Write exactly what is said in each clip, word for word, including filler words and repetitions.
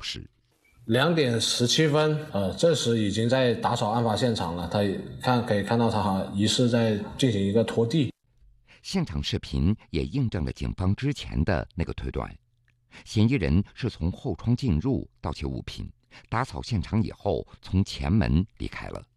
时。 两点十七分，呃，这时已经在打扫案发现场了。他看可以看到，他好像疑似在进行一个拖地。 现场视频也印证了警方之前的那个推断，嫌疑人是从后窗进入盗窃物品，打扫现场以后从前门离开了。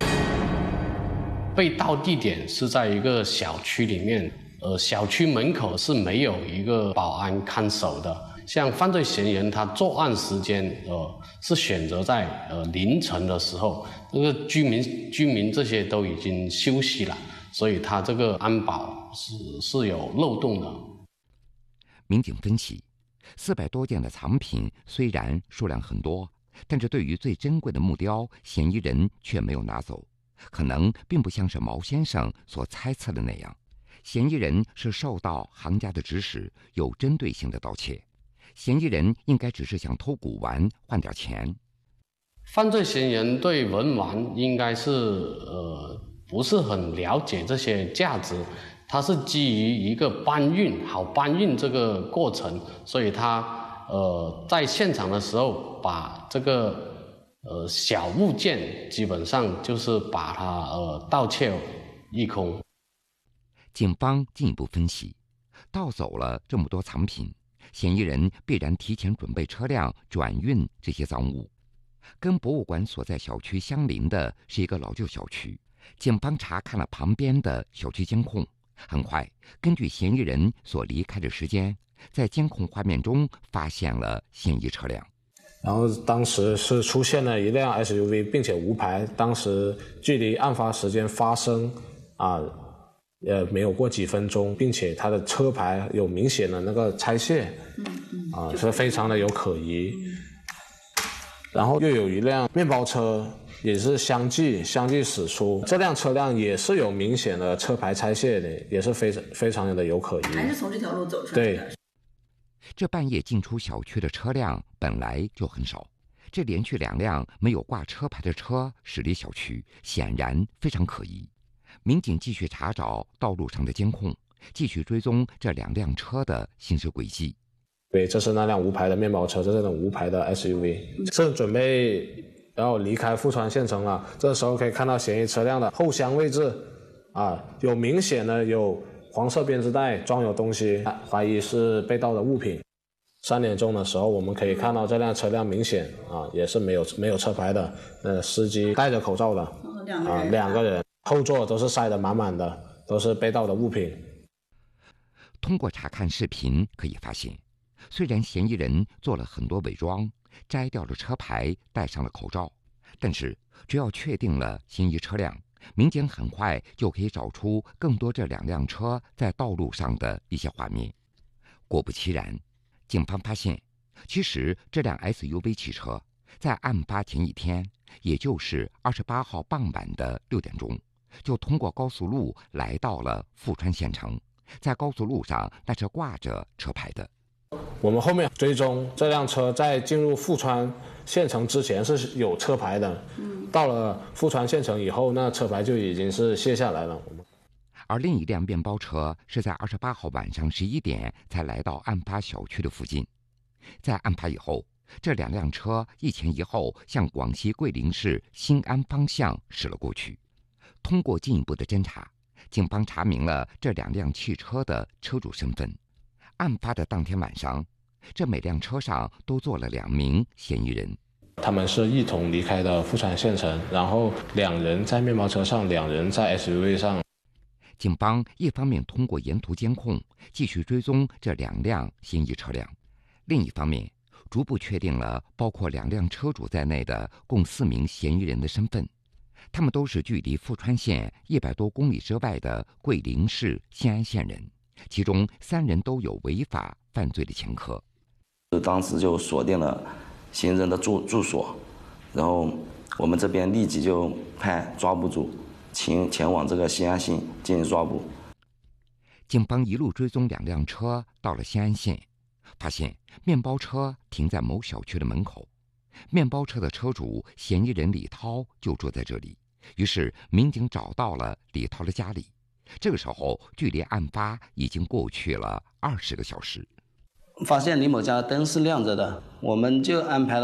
被盗地点是在一个小区里面，呃，小区门口是没有一个保安看守的。像犯罪嫌疑人他作案时间，呃，是选择在呃凌晨的时候，这个居民居民这些都已经休息了，所以他这个安保是是有漏洞的。 民警分析，四百多件的藏品虽然数量很多，但是对于最珍贵的木雕，嫌疑人却没有拿走，可能并不像是毛先生所猜测的那样，嫌疑人是受到行家的指使，有针对性的盗窃。嫌疑人应该只是想偷古玩换点钱。 犯罪嫌疑人对文玩应该是呃不是很了解这些价值，他是基于一个搬运好搬运这个过程，所以他呃在现场的时候把这个呃小物件基本上就是把它呃盗窃一空。 警方进一步分析，盗走了这么多藏品，嫌疑人必然提前准备车辆转运这些赃物。跟博物馆所在小区相邻的是一个老旧小区，警方查看了旁边的小区监控，很快根据嫌疑人所离开的时间，在监控画面中发现了嫌疑车辆。 然后当时是出现了一辆 S U V， 并且无牌，当时距离案发时间发生啊呃没有过几分钟，并且它的车牌有明显的那个拆卸， 嗯嗯啊是非常的有可疑。然后又有一辆面包车也是相继相继驶出，这辆车辆也是有明显的车牌拆卸的，也是非常非常的有可疑。 还是从这条路走出来的。 对， 这半夜进出小区的车辆本来就很少，这连续两辆没有挂车牌的车驶离小区，显然非常可疑。民警继续查找道路上的监控，继续追踪这两辆车的行驶轨迹。 对，这是那辆无牌的面包车，这是那种无牌的 S U V， 正准备要离开富川县城了。这时候可以看到嫌疑车辆的后厢位置啊，有明显的有黄色编织袋装有东西，怀疑是被盗的物品。三点钟的时候，我们可以看到这辆车辆明显啊也是没有没有车牌的，呃，司机戴着口罩的啊，两个人，后座都是塞得满满的，都是被盗的物品。 通过查看视频可以发现，虽然嫌疑人做了很多伪装，摘掉了车牌，戴上了口罩，但是只要确定了嫌疑车辆，民警很快就可以找出更多这两辆车在道路上的一些画面。果不其然，警方发现，其实这辆 S U V 汽车在案发前一天，也就是二十八号傍晚的六点钟，就通过高速路来到了富川县城，在高速路上那是挂着车牌的。 我们后面追踪这辆车在进入富川县城之前是有车牌的，嗯，到了富川县城以后，那车牌就已经是卸下来了。 而另一辆面包车是在二十八号晚上十一点才来到案发小区的附近。在案发以后，这两辆车一前一后向广西桂林市新安方向驶了过去。通过进一步的侦查，警方查明了这两辆汽车的车主身份。案发的当天晚上，这每辆车上都坐了两名嫌疑人， 他们是一同离开的富川县城，然后两人在面包车上，两人在 S U V 上。 警方一方面通过沿途监控继续追踪这两辆嫌疑车辆，另一方面逐步确定了包括两辆车主在内的共四名嫌疑人的身份。他们都是距离富川县一百多公里之外的桂林市新安县人，其中三人都有违法犯罪的前科。 当时就锁定了嫌疑人的住住所，然后我们这边立即就派抓捕组前前往这个新安县进行抓捕。 警方一路追踪两辆车到了新安县，发现面包车停在某小区的门口，面包车的车主嫌疑人李涛就住在这里。于是民警找到了李涛的家里。这个时候距离案发已经过去了二十个小时。 发现李某家灯是亮着的，我们就安排了